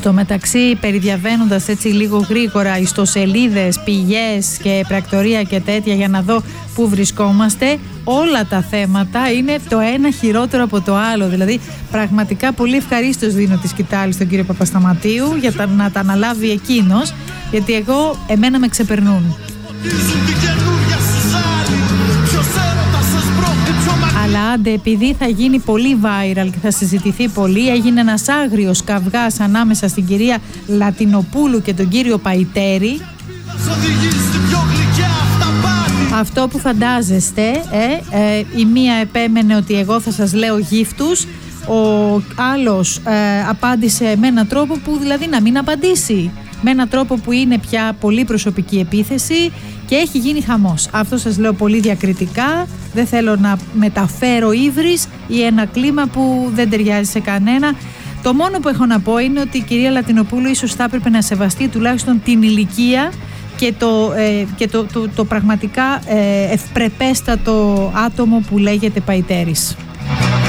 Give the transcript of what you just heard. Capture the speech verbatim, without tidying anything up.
Στο μεταξύ, περιδιαβαίνοντας έτσι λίγο γρήγορα ιστοσελίδες, πηγές και πρακτορία και τέτοια για να δω πού βρισκόμαστε, όλα τα θέματα είναι το ένα χειρότερο από το άλλο. Δηλαδή, πραγματικά πολύ ευχαρίστως δίνω τη σκητάλη στον κύριο Παπασταματίου για τα, να τα αναλάβει εκείνος, γιατί εγώ, εμένα με ξεπερνούν. Αλλά άντε, επειδή θα γίνει πολύ viral και θα συζητηθεί πολύ, έγινε ένας άγριος καυγάς ανάμεσα στην κυρία Λατινοπούλου και τον κύριο Παϊτέρη. Αυτό που φαντάζεστε, ε, ε, η μία επέμενε ότι εγώ θα σας λέω γύφτους, ο άλλος ε, απάντησε με έναν τρόπο που δηλαδή να μην απαντήσει, με έναν τρόπο που είναι πια πολύ προσωπική επίθεση και έχει γίνει χαμός. Αυτό σας λέω πολύ διακριτικά, δεν θέλω να μεταφέρω ύβρις ή ένα κλίμα που δεν ταιριάζει σε κανένα. Το μόνο που έχω να πω είναι ότι η κυρία Λατινοπούλου ίσως θα έπρεπε να σεβαστεί τουλάχιστον την ηλικία και το, ε, και το, το, το πραγματικά ε, ευπρεπέστατο άτομο που λέγεται Παϊτέρης.